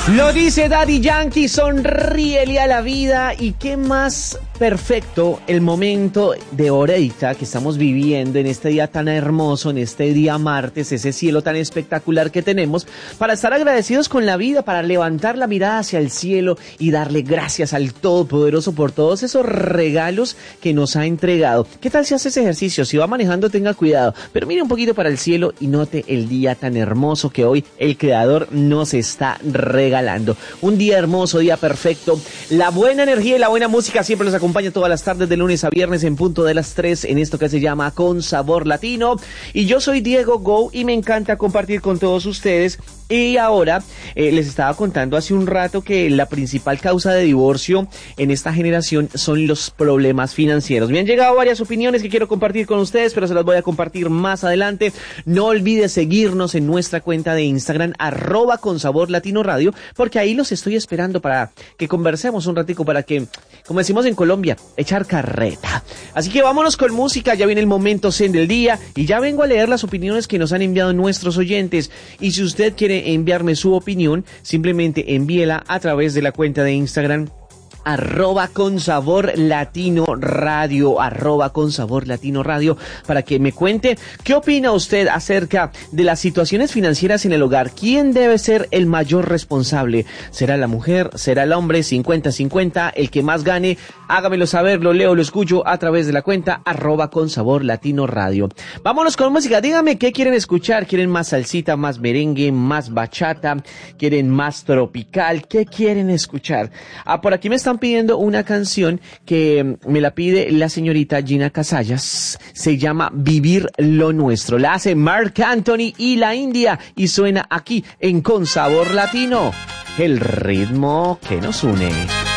Lo dice Daddy Yankee, sonríele a la vida. Y qué más perfecto el momento de ahorita que estamos viviendo en este día tan hermoso, en este día martes, ese cielo tan espectacular que tenemos, para estar agradecidos con la vida, para levantar la mirada hacia el cielo y darle gracias al Todopoderoso por todos esos regalos que nos ha entregado. ¿Qué tal si hace ese ejercicio? Si va manejando, tenga cuidado, pero mire un poquito para el cielo y note el día tan hermoso que hoy el Creador nos está regalando. Un día hermoso, día perfecto. La buena energía y la buena música siempre los acompaña todas las tardes de lunes a viernes en punto de las 3 en esto que se llama Con Sabor Latino. Y yo soy Diego Go y me encanta compartir con todos ustedes. Y ahora les estaba contando hace un rato que la principal causa de divorcio en esta generación son los problemas financieros. Me han llegado varias opiniones que quiero compartir con ustedes, pero se las voy a compartir más adelante. No olvides seguirnos en nuestra cuenta de Instagram, @consaborlatinoradio, porque ahí los estoy esperando para que conversemos un ratico, para que, como decimos en Colombia, echar carreta. Así que vámonos con música, ya viene el momento zen del día y ya vengo a leer las opiniones que nos han enviado nuestros oyentes. Y si usted quiere enviarme su opinión, simplemente envíela a través de la cuenta de Instagram @consaborlatinoradio, @consaborlatinoradio, para que me cuente qué opina usted acerca de las situaciones financieras en el hogar. ¿Quién debe ser el mayor responsable? ¿Será la mujer? ¿Será el hombre? 50-50, el que más gane. Hágamelo saber, lo leo, lo escucho a través de la cuenta @consaborlatinoradio. Vámonos con música. Dígame qué quieren escuchar. ¿Quieren más salsita, más merengue, más bachata? ¿Quieren más tropical? ¿Qué quieren escuchar? Por aquí me están pidiendo una canción que me la pide la señorita Gina Casallas. Se llama Vivir lo Nuestro. La hace Marc Anthony y la India y suena aquí en Con Sabor Latino, el ritmo que nos une.